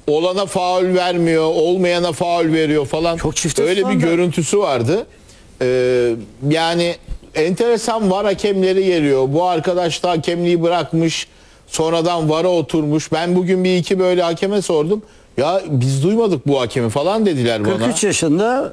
olana faul vermiyor, olmayana faul veriyor falan. Çok çifte öyle bir standart. görüntüsü vardı. Yani enteresan VAR hakemleri geliyor. Bu arkadaş da hakemliği bırakmış. Sonradan VAR'a oturmuş. Ben bugün bir iki böyle hakeme sordum. Ya biz duymadık bu hakemi falan dediler bana. 43 yaşında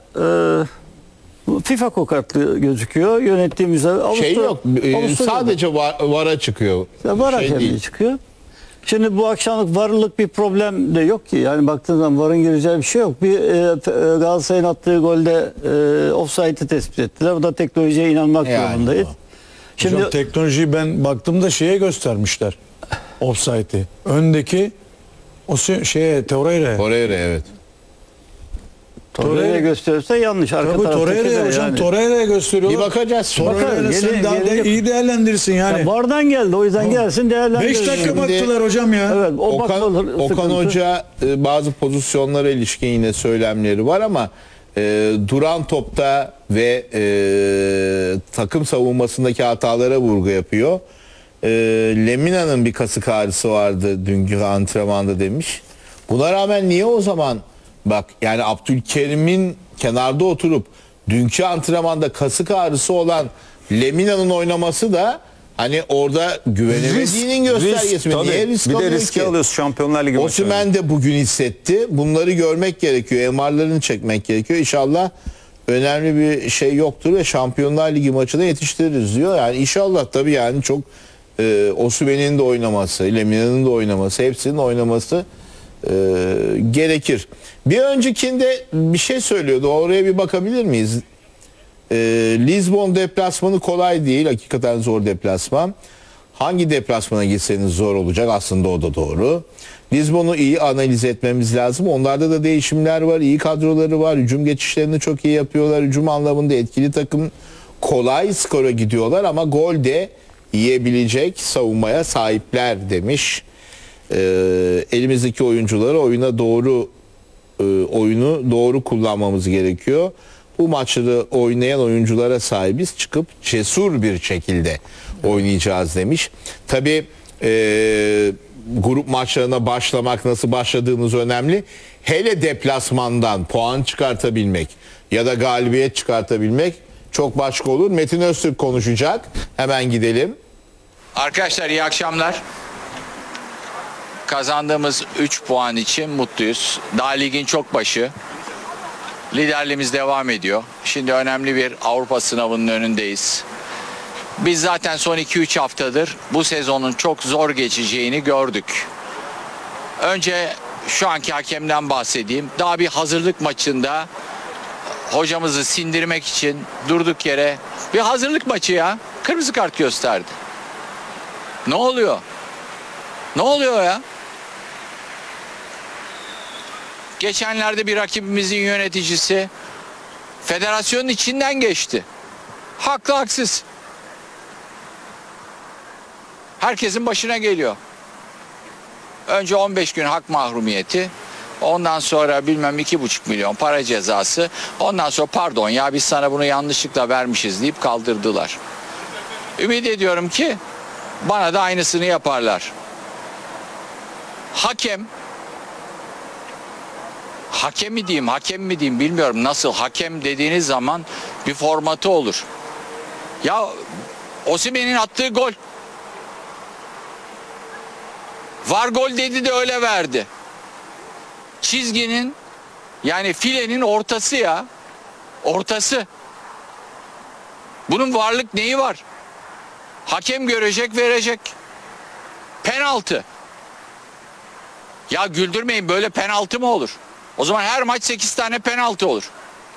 FIFA kokatlı gözüküyor. Yönettiğimiz Şey yok. Sadece VAR'a çıkıyor. VAR hakemliği değil. çıkıyor. Şimdi bu akşamlık varlık bir problem de yok ki. Yani baktığın zaman VAR'ın gireceği bir şey yok. Bir Galatasaray'ın attığı golde offside'ı tespit ettiler. Bu da teknolojiye inanmak Yani durumundayız. o. Şimdi Hocam teknolojiyi ben baktığımda şeye göstermişler. Offside'i. Öndeki o şeye Torreira. Torreira evet. Torreira'ya gösterirse yanlış. Arka Tabii taraftaki Torreira'ya de hocam yani. Torreira'ya gösteriyorlar. Bir bakacağız. Bakarız. Torreira sen daha iyi değerlendirsin yani. Ya VAR'dan geldi. O yüzden gelsin değerlendirelim. 5 dakika Şimdi- baktılar hocam ya. Evet, o bakmalı Okan sıkıntı. Hoca bazı pozisyonlara ilişkin yine söylemleri var ama duran topta ve takım savunmasındaki hatalara vurgu yapıyor. Lemina'nın bir kasık ağrısı vardı dünkü antrenmanda demiş. Buna rağmen niye o zaman bak yani Abdülkerim'in kenarda oturup dünkü antrenmanda kasık ağrısı olan Lemina'nın oynaması da hani orada güvenemediğinin göstergesi mi? tabii. Niye risk Bir de alıyor riski ki? alıyorsun Şampiyonlar Ligi maçında. Osimhen de bugün hissetti. Bunları görmek gerekiyor. MR'larını çekmek gerekiyor. İnşallah önemli bir şey yoktur ve Şampiyonlar Ligi maçına yetiştiririz diyor. Yani inşallah tabii yani çok Osimhen'in de oynaması, Lemina'nın da oynaması, hepsinin oynaması gerekir. Bir öncekinde bir şey söylüyordu. Oraya bir bakabilir miyiz? Lisbon deplasmanı kolay değil. Hakikaten zor deplasman. Hangi deplasmana gitseniz zor olacak. Aslında o da doğru. Lisbon'u iyi analiz etmemiz lazım. Onlarda da değişimler var. İyi kadroları var. Hücum geçişlerini çok iyi yapıyorlar. Hücum anlamında etkili takım. Kolay skora gidiyorlar ama gol de yiyebilecek savunmaya sahipler demiş. Elimizdeki oyuncuları oyunu doğru kullanmamız gerekiyor. Bu maçları oynayan oyunculara sahibiz, çıkıp cesur bir şekilde oynayacağız demiş. Tabii grup maçlarına başlamak, nasıl başladığınız önemli. Hele deplasmandan puan çıkartabilmek ya da galibiyet çıkartabilmek çok başka olur. Metin Öztürk konuşacak. Hemen gidelim. Arkadaşlar iyi akşamlar. Kazandığımız 3 puan için mutluyuz. Daha ligin çok başı. Liderliğimiz devam ediyor. Şimdi önemli bir Avrupa sınavının önündeyiz. Biz zaten son 2-3 haftadır bu sezonun çok zor geçeceğini gördük. Önce şu anki hakemden bahsedeyim. Daha bir hazırlık maçında hocamızı sindirmek için durduk yere bir hazırlık maçı ya. Kırmızı kart gösterdi. Ne oluyor? Ne oluyor ya? Geçenlerde bir rakibimizin yöneticisi federasyonun içinden geçti. Haklı haksız. Herkesin başına geliyor. Önce 15 gün hak mahrumiyeti. Ondan sonra bilmem 2,5 milyon para cezası. Ondan sonra pardon ya biz sana bunu yanlışlıkla vermişiz deyip kaldırdılar. Ümit ediyorum ki bana da aynısını yaparlar. Hakem mi diyeyim bilmiyorum nasıl. Hakem dediğiniz zaman bir formatı olur. Ya Osimhen'in attığı gol. VAR gol dedi de öyle verdi. Çizginin yani filenin ortası ya. Ortası. Bunun varlık neyi var? Hakem görecek, verecek. Penaltı. Ya güldürmeyin, böyle penaltı mı olur? O zaman her maç 8 tane penaltı olur.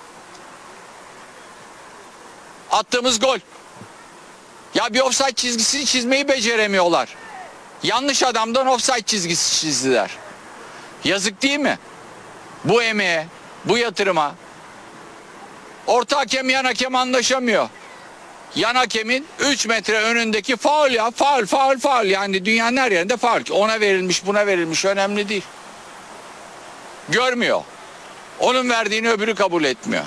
Attığımız gol. Ya bir offside çizgisini çizmeyi beceremiyorlar. Yanlış adamdan offside çizgisi çizdiler. Yazık değil mi? Bu emeğe, bu yatırıma. Orta hakem, yan hakem anlaşamıyor. Yan hakemin 3 metre önündeki faul ya. Faul. Yani dünyanın her yerinde faul. Ona verilmiş, buna verilmiş önemli değil. Görmüyor. Onun verdiğini öbürü kabul etmiyor.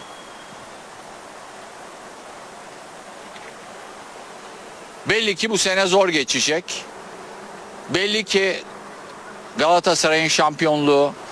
Belli ki bu sene zor geçecek. Belli ki Galatasaray'ın şampiyonluğu